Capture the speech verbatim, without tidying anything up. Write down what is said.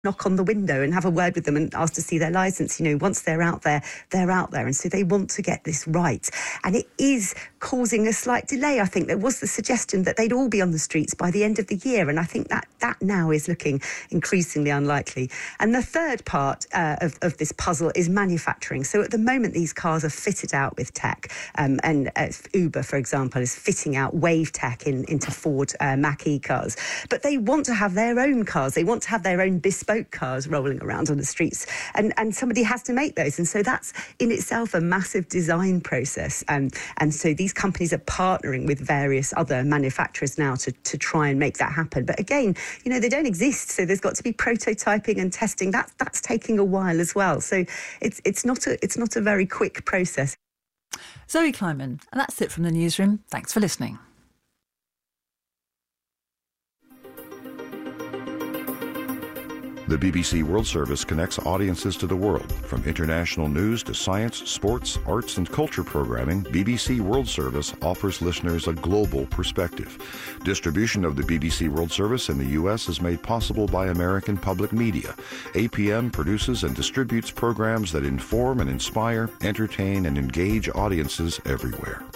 knock on the window and have a word with them and ask to see their license. You know, once they're out there, they're out there. And so they want to get this right. And it is causing a slight delay. I think there was the suggestion that they'd all be on the streets by the end of the year. And I think that that now is looking increasingly unlikely. And the third part uh, of, of this puzzle is manufacturing. So at the moment, these cars are fitted out with tech. Um, and uh, Uber, for example, is fitting out Wave tech in, into Ford uh, Mach-E cars. But they want to have their own cars. They want to have their own bespoke cars rolling around on the streets, and and somebody has to make those, and so that's in itself a massive design process, um, and so these companies are partnering with various other manufacturers now to, to try and make that happen. But again, you know, they don't exist, so there's got to be prototyping and testing. That's that's taking a while as well, so it's it's not a it's not a very quick process. Zoe Kleiman, and that's it from the newsroom. Thanks for listening. The B B C World Service connects audiences to the world. From international news to science, sports, arts and culture programming, B B C World Service offers listeners a global perspective. Distribution of the B B C World Service in the U S is made possible by American Public Media. A P M produces and distributes programs that inform and inspire, entertain and engage audiences everywhere.